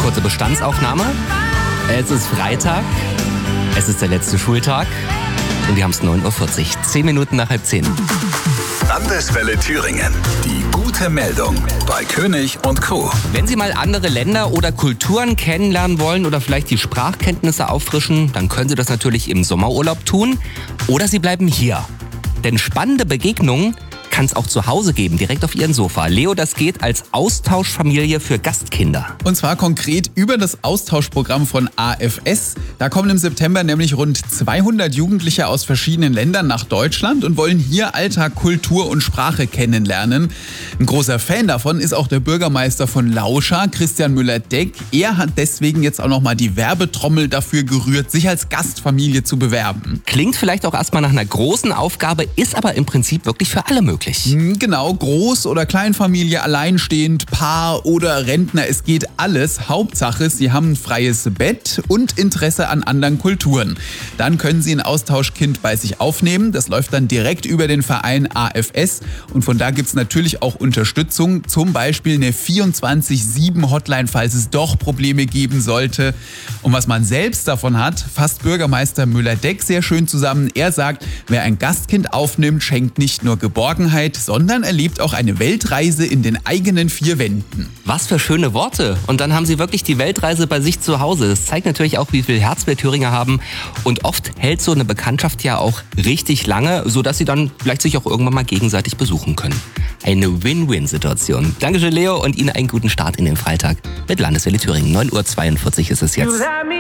Kurze Bestandsaufnahme. Es ist Freitag, es ist der letzte Schultag und wir haben es 9:40 Uhr, 10 Minuten nach 9:30. Landeswelle Thüringen. Die gute Meldung bei König und Co. Wenn Sie mal andere Länder oder Kulturen kennenlernen wollen oder vielleicht die Sprachkenntnisse auffrischen, dann können Sie das natürlich im Sommerurlaub tun oder Sie bleiben hier. Denn spannende Begegnungen kann es auch zu Hause geben, direkt auf Ihrem Sofa. Leo, das geht als Austauschfamilie für Gastkinder. Und zwar konkret über das Austauschprogramm von AFS. Da kommen im September nämlich rund 200 Jugendliche aus verschiedenen Ländern nach Deutschland und wollen hier Alltag, Kultur und Sprache kennenlernen. Ein großer Fan davon ist auch der Bürgermeister von Lauscha, Christian Müller-Deck. Er hat deswegen jetzt auch nochmal die Werbetrommel dafür gerührt, sich als Gastfamilie zu bewerben. Klingt vielleicht auch erstmal nach einer großen Aufgabe, ist aber im Prinzip wirklich für alle möglich. Genau, Groß- oder Kleinfamilie, alleinstehend, Paar oder Rentner, es geht alles. Hauptsache, Sie haben ein freies Bett und Interesse an anderen Kulturen. Dann können Sie ein Austauschkind bei sich aufnehmen. Das läuft dann direkt über den Verein AFS und von da gibt es natürlich auch Unterstützung, zum Beispiel eine 24/7-Hotline, falls es doch Probleme geben sollte. Und was man selbst davon hat, fasst Bürgermeister Müller-Deck sehr schön zusammen. Er sagt, wer ein Gastkind aufnimmt, schenkt nicht nur Geborgenheit, sondern erlebt auch eine Weltreise in den eigenen 4 Wänden. Was für schöne Worte. Und dann haben Sie wirklich die Weltreise bei sich zu Hause. Das zeigt natürlich auch, wie viel Herz wir Thüringer haben. Und oft hält so eine Bekanntschaft ja auch richtig lange, sodass Sie dann vielleicht sich auch irgendwann mal gegenseitig besuchen können. Eine Win-Win-Situation. Dankeschön, Leo, und Ihnen einen guten Start in den Freitag mit Landeswelle Thüringen. 9:42 Uhr ist es jetzt.